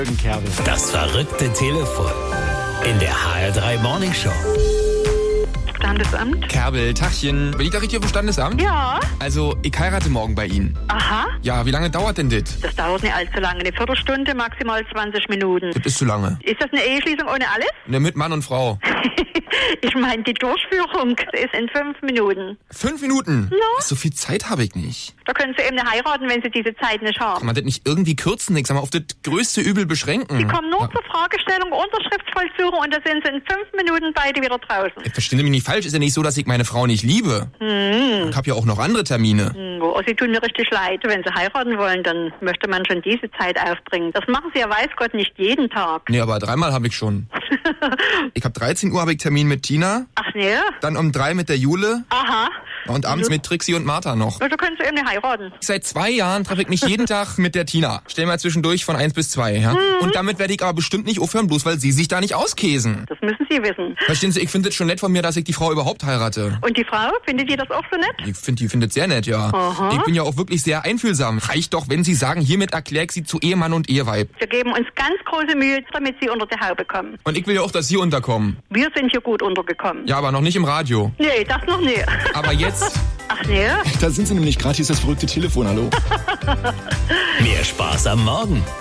Kerbel. Das verrückte Telefon. In der HR3 Morning Show. Standesamt? Kerbel, Tachchen. Bin ich da richtig auf dem Standesamt? Ja. Also, ich heirate morgen bei Ihnen. Aha. Ja, wie lange dauert denn das? Das dauert nicht allzu lange. Eine Viertelstunde, maximal 20 Minuten. Das ist zu lange. Ist das eine Eheschließung ohne alles? Ne, mit Mann und Frau. Ich meine, die Durchführung ist in 5 Minuten. 5 Minuten? Ja. So viel Zeit habe ich nicht. Da können Sie eben nicht heiraten, wenn Sie diese Zeit nicht Kann haben. man das nicht irgendwie kürzen? Ich sag mal, auf das größte Übel beschränken. Sie kommen nur zur Fragestellung, Unterschriftsvollzug und da sind Sie in 5 Minuten beide wieder draußen. Verstehen Sie mich nicht falsch, ist ja nicht so, dass ich meine Frau nicht liebe. Ich habe ja auch noch andere Termine. Oh, Sie tun mir richtig leid. Wenn Sie heiraten wollen, dann möchte man schon diese Zeit aufbringen. Das machen Sie ja, weiß Gott, nicht jeden Tag. Nee, aber 3-mal habe ich schon. Ich habe 13 Uhr habe ich Termin mit Tina, Ach nee? dann um 3 mit der Jule Aha. und abends mit Trixie und Martha noch. Also können Sie eben nicht heiraten. Seit 2 Jahren treffe ich mich jeden Tag mit der Tina. Stell mal zwischendurch von 1 bis 2, ja? Und damit werde ich aber bestimmt nicht aufhören, bloß weil Sie sich da nicht auskäsen. Das müssen Sie wissen. Verstehen Sie, ich finde es schon nett von mir, dass ich die Frau überhaupt heirate. Und die Frau, findet die das auch so nett? Die findet sehr nett, ja. Aha. Ich bin ja auch wirklich sehr einfühlsam. Reicht doch, wenn Sie sagen, hiermit erkläre ich Sie zu Ehemann und Eheweib. Wir geben uns ganz große Mühe, damit Sie unter die Haube kommen. Und ich will ja auch, dass Sie unterkommen. Wir sind hier gut untergekommen. Ja, aber noch nicht im Radio. Nee, das noch nie. Aber jetzt... Ach nee? Da sind Sie nämlich gerade, hier ist das verrückte Telefon, hallo? Mehr Spaß am Morgen